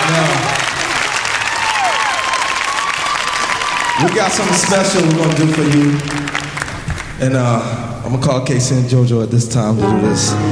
We got something special we're gonna do for you. And I'm gonna call Casey and JoJo at this time to do this.